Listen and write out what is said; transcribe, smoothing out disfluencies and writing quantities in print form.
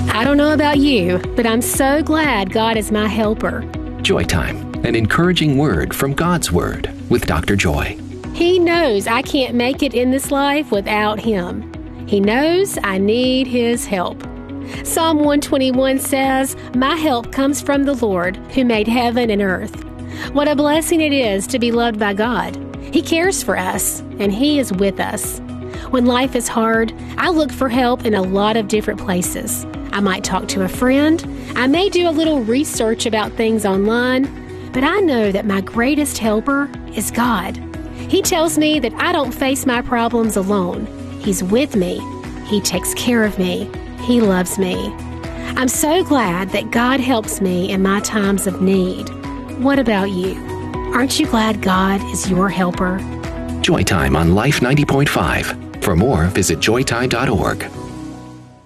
I don't know about you, but I'm so glad God is my helper. Joy Time, an encouraging word from God's Word with Dr. Joy. He knows I can't make it in this life without Him. He knows I need His help. Psalm 121 says, "My help comes from the Lord who made heaven and earth." What a blessing it is to be loved by God. He cares for us, and He is with us. When life is hard, I look for help in a lot of different places. I might talk to a friend. I may do a little research about things online, but I know that my greatest helper is God. He tells me that I don't face my problems alone. He's with me. He takes care of me. He loves me. I'm so glad that God helps me in my times of need. What about you? Aren't you glad God is your helper? Joy Time on Life 90.5. For more, visit joytime.org.